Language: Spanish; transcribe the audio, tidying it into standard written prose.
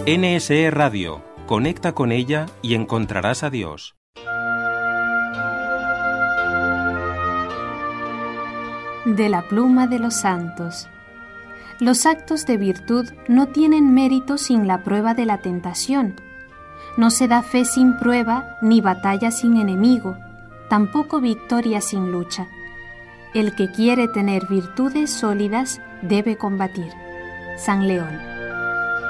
NSE Radio. Conecta con ella y encontrarás a Dios. De la pluma de los santos. Los actos de virtud no tienen mérito sin la prueba de la tentación. No se da fe sin prueba, ni batalla sin enemigo, tampoco victoria sin lucha. El que quiere tener virtudes sólidas debe combatir. San León.